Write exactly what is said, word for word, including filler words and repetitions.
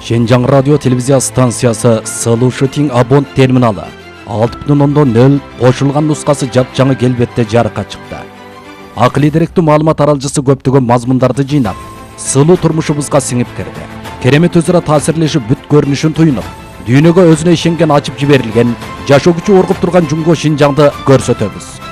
Шинжаң радио телевизия станциясы Сылуу Шытиң Абон терминалы алты бүтүн ондон нөл кошулган нускасы жапжаңы келбетте жарыкка чыкты. Акылий деректүү маалымат аралжысы көптөгөн мазмундарды жыйнап, сылуу турмушубузга сиңип кирди. Керемет өзара таасирлешип бүт көрүнүшүн туюнуп, дүйнөгө өзүнө ишенген ачып жиберилген, жашоо күчү оргуп турган Жумго Шинжаңды көрсөтөбүз.